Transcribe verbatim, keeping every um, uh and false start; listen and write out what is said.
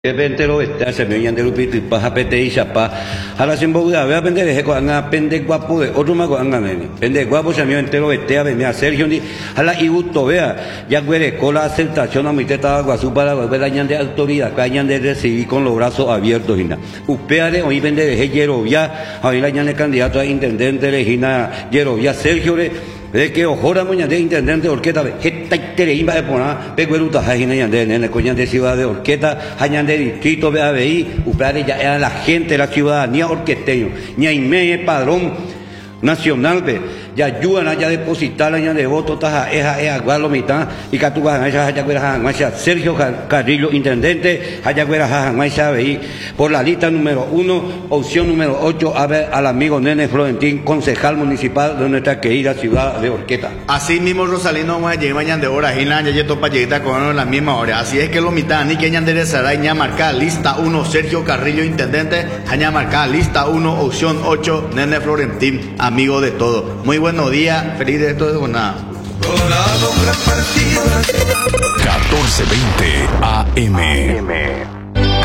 Repente lo está se me viene de lupito y paja pete y chapa a la simbología vea pende de con a pende guapo de otro mago angan pende guapo se me entero este a venir a Sergio ni a la iguto vea ya güere con la aceptación a mi teta guasu para volver dañan de autoridad cañan de recibir con los brazos abiertos y nada upeare hoy pende de Yerovia hoy la ñane candidato a intendente Regina Yerovia Sergio de que ojora moña de intendente orquesta esta tereimba de pona pegueruta hajina yande en el coñan de ciudad de orquesta hañan de distrito B A B I upeare ya era la gente la ciudadanía orquesteño ña ime padrón nacional ve ya ayudan allá a depositar allá de voto taja eja eja gualo mitad y catuga allá allá guera allá Sergio Carrillo intendente allá guera allá veí por la lista número uno opción número ocho a ver al amigo Nene Florentín concejal municipal de nuestra querida ciudad de Orqueta. Así mismo Rosalino vamos a llegar mañana de hora y la ya topa llegar con la misma hora así es que lo mitad ni que ñan de será ña marcar lista uno Sergio Carrillo intendente allá marcar lista uno opción ocho Nene Florentín amigo de todo. Muy buenos días, feliz de todo con nada. catorce veinte A M